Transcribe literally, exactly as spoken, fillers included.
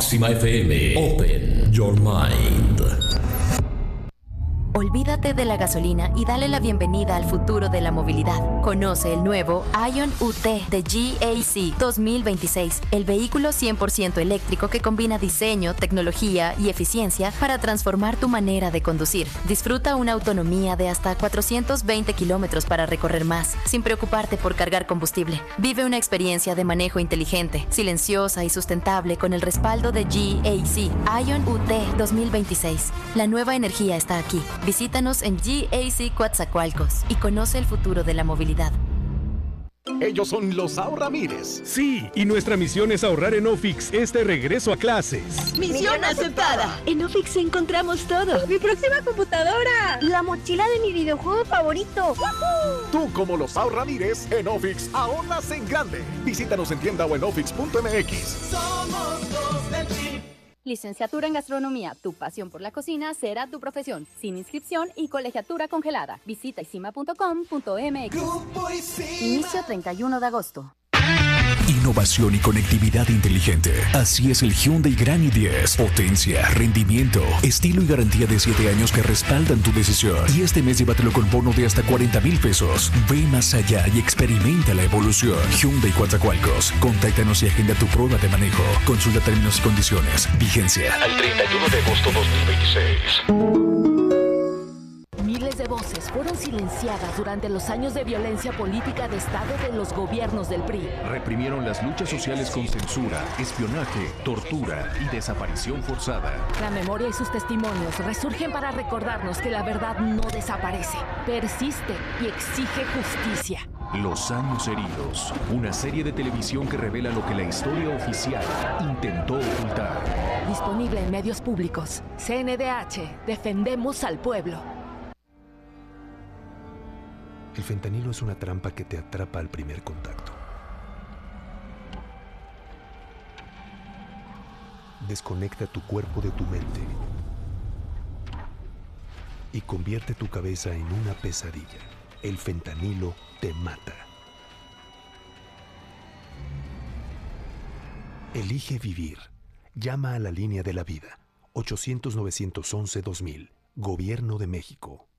Máxima F M. Open your mind. Olvídate de la gasolina y dale la bienvenida al futuro de la movilidad. Conoce el nuevo Ion U T de G A C dos mil veintiséis, el vehículo cien por ciento eléctrico que combina diseño, tecnología y eficiencia para transformar tu manera de conducir. Disfruta una autonomía de hasta cuatrocientos veinte kilómetros para recorrer más, sin preocuparte por cargar combustible. Vive una experiencia de manejo inteligente, silenciosa y sustentable con el respaldo de G A C. Ion U T dos mil veintiséis. La nueva energía está aquí. Visítanos en G A C Coatzacoalcos y conoce el futuro de la movilidad. Ellos son los Ahorramires. Sí, y nuestra misión es ahorrar en Ofix este regreso a clases. ¡Misión aceptada! En Ofix encontramos todo. ¡Mi próxima computadora! ¡La mochila de mi videojuego favorito! ¡Woohoo! Tú, como los Ahorramires, en Ofix ahorras en grande. Visítanos en tienda o en ofix punto m x. Somos los del chip. Licenciatura en Gastronomía, tu pasión por la cocina será tu profesión, sin inscripción y colegiatura congelada. Visita isima punto com punto m x. Inicio treinta y uno de agosto. Innovación y conectividad inteligente. Así es el Hyundai Grand i diez. Potencia, rendimiento, estilo y garantía de siete años que respaldan tu decisión. Y este mes llévatelo con bono de hasta cuarenta mil pesos. Ve más allá y experimenta la evolución. Hyundai Coatzacoalcos. Contáctanos y agenda tu prueba de manejo. Consulta términos y condiciones. Vigencia al treinta y uno de agosto dos mil veintiséis. Miles de voces fueron silenciadas durante los años de violencia política de Estado de los gobiernos del P R I. Reprimieron las luchas sociales con censura, espionaje, tortura y desaparición forzada. La memoria y sus testimonios resurgen para recordarnos que la verdad no desaparece, persiste y exige justicia. Los años heridos, una serie de televisión que revela lo que la historia oficial intentó ocultar. Disponible en medios públicos. C N D H, defendemos al pueblo. El fentanilo es una trampa que te atrapa al primer contacto. Desconecta tu cuerpo de tu mente y convierte tu cabeza en una pesadilla. El fentanilo te mata. Elige vivir. Llama a la línea de la vida. ochocientos, novecientos once, dos mil. Gobierno de México.